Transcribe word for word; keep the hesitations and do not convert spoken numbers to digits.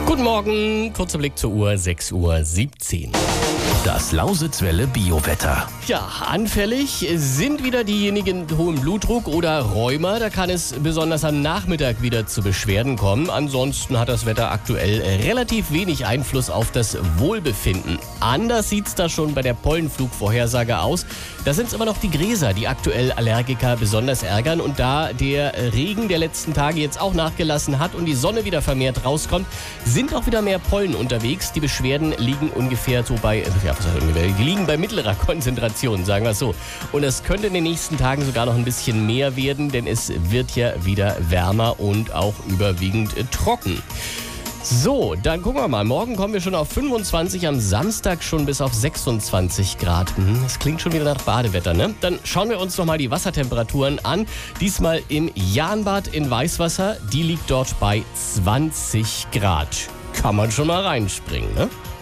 Guten Morgen, kurzer Blick zur Uhr, sechs Uhr siebzehn. Das Lausitzwelle Biowetter. Ja, anfällig sind wieder diejenigen mit hohem Blutdruck oder Rheuma. Da kann es besonders am Nachmittag wieder zu Beschwerden kommen. Ansonsten hat das Wetter aktuell relativ wenig Einfluss auf das Wohlbefinden. Anders sieht es da schon bei der Pollenflugvorhersage aus. Da sind es immer noch die Gräser, die aktuell Allergiker besonders ärgern. Und da der Regen der letzten Tage jetzt auch nachgelassen hat und die Sonne wieder vermehrt rauskommt, sind auch wieder mehr Pollen unterwegs. Die Beschwerden liegen ungefähr so bei, ja, was heißt ungefähr? Die liegen bei mittlerer Konzentration, sagen wir es so. Und es könnte in den nächsten Tagen sogar noch ein bisschen mehr werden, denn es wird ja wieder wärmer und auch überwiegend trocken. So, dann gucken wir mal. Morgen kommen wir schon auf fünfundzwanzig, am Samstag schon bis auf sechsundzwanzig Grad. Das klingt schon wieder nach Badewetter, ne? Dann schauen wir uns noch mal die Wassertemperaturen an. Diesmal im Jahnbad in Weißwasser. Die liegt dort bei zwanzig Grad. Kann man schon mal reinspringen, ne?